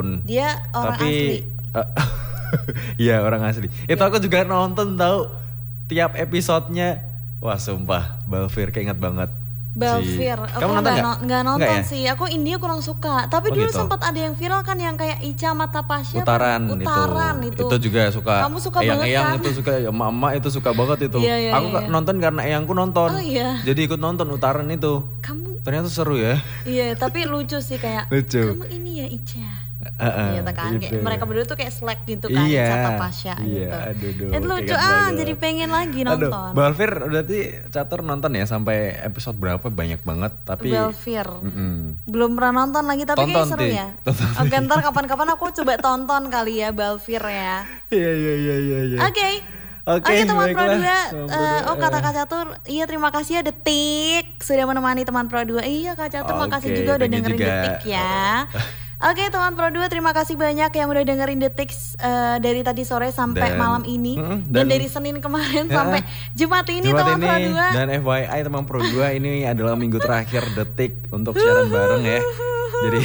kartun. Dia orang asli. Iya orang asli. Itu aku juga nonton tahu tiap episodenya. Wah sumpah, Balfir keinget banget. Balfir, Kamu nonton nggak nonton ya? sih. Aku India kurang suka. Tapi dulu gitu. Sempat ada yang viral kan yang kayak Ica Mata Pasya. Utaran itu. Itu juga suka. Kamu suka banget Eyang kan? Itu suka, emak-emak itu suka banget itu. Iya, aku nonton karena eyangku nonton. Oh iya. Jadi ikut nonton Utaran itu. Ternyata seru ya. Iya, tapi lucu sih kayak. Lucu. Kamu ini ya Ica. Gitu kan, gitu. Kayak mereka berdua tuh kayak selek gitu kan, Ica Pasya gitu. Itu lucu jadi pengen lagi nonton. Balfir berarti catur nonton ya sampai episode berapa banyak banget tapi. Balfir, belum pernah nonton lagi tapi kayak seru ya. Oke ntar kapan-kapan aku coba tonton kali ya Balfir ya. Iya. Oke teman Pro 2, kata Kak Catur, iya terima kasih ya Detik sudah menemani teman Pro 2. Iya Kak Catur makasih juga udah dengerin Detik ya. Oke teman Pro 2 terima kasih banyak yang udah dengerin Detik dari tadi sore sampai malam ini dan dari Senin kemarin sampai Jumat ini teman Pro 2. Dan FYI teman Pro 2 ini adalah minggu terakhir Detik untuk siaran bareng ya. Jadi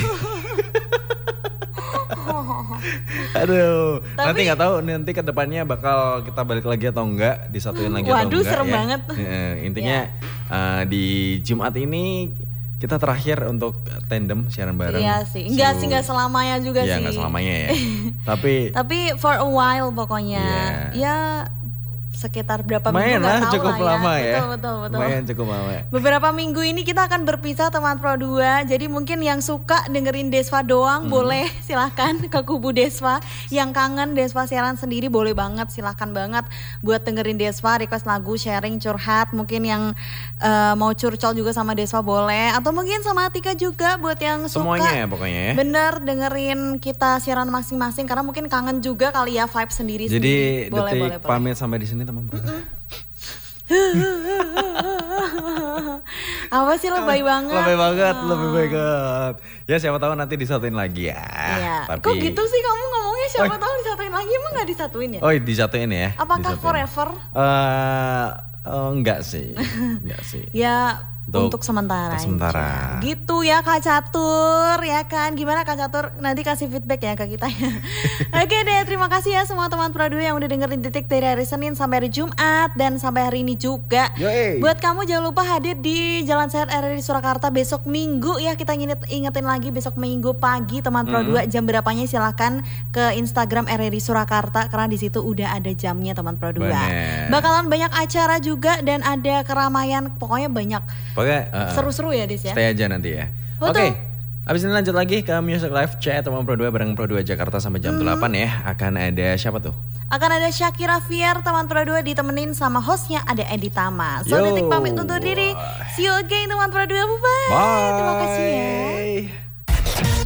aduh, nanti nggak tahu nanti kedepannya bakal kita balik lagi atau enggak, disatuin lagi atau enggak. Waduh serem ya. banget. Intinya di Jumat ini kita terakhir untuk tandem siaran bareng. Iya sih, enggak selamanya juga sih. Iya nggak selamanya ya. Tapi for a while pokoknya. Ya sekitar berapa minggu nggak tahu cukup lah lama ya. Ya. Betul. Lumayan cukup lama. Beberapa minggu ini kita akan berpisah teman Pro 2. Jadi mungkin yang suka dengerin Desva doang boleh silahkan ke kubu Desva. Yang kangen Desva siaran sendiri boleh banget, silahkan banget buat dengerin Desva, request lagu, sharing, curhat. Mungkin yang mau curcol juga sama Desva boleh. Atau mungkin sama Tika juga buat yang suka. Semuanya ya pokoknya ya. Bener dengerin kita siaran masing-masing karena mungkin kangen juga kali ya vibe sendiri-sendiri. Jadi boleh. pamit sampai di sini teman Pro. Apa sih lebay banget. Lebih banget. Ya siapa tahu nanti disatuin lagi ya. Iya. Tapi... Kok gitu sih kamu ngomongnya siapa tahu disatuin lagi, emang gak disatuin ya? Oh disatuin ya. Apakah forever? Enggak sih. Ya untuk sementara aja. Gitu ya Kak Catur ya kan. Gimana Kak Catur? Nanti kasih feedback ya ke kita ya. Oke deh, terima kasih ya semua teman Pro 2 yang udah dengerin Detik dari hari Senin sampai hari Jumat dan sampai hari ini juga. Buat kamu jangan lupa hadir di Jalan Sehat RRI Surakarta besok Minggu ya. Kita ingetin lagi besok Minggu pagi teman Pro 2 jam berapanya silahkan ke Instagram RRI Surakarta karena di situ udah ada jamnya teman Pro 2. Bakalan banyak acara juga dan ada keramaian, pokoknya banyak. Seru-seru ya Des ya. Stay aja nanti ya. Oke. Abis ini lanjut lagi ke Music Live Chat teman Pro 2 bareng Pro 2 Jakarta sampai jam 8 ya. Akan ada siapa tuh? Akan ada Shakira Fier teman Pro 2 ditemenin sama hostnya ada Edi Tama. So Detik pamit undur diri. See you again teman Pro 2. Bye. Bye. Terima kasih ya.